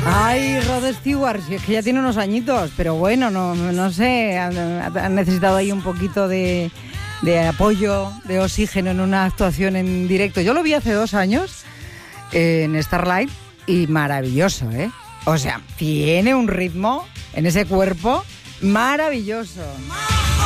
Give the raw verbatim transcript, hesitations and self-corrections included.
Ay, Rod Stewart, si es que ya tiene unos añitos, pero bueno, no, no sé, han necesitado ahí un poquito de, de apoyo, de oxígeno en una actuación en directo. Yo lo vi hace dos años eh, en Starlight y maravilloso, ¿eh? O sea, tiene un ritmo en ese cuerpo maravilloso.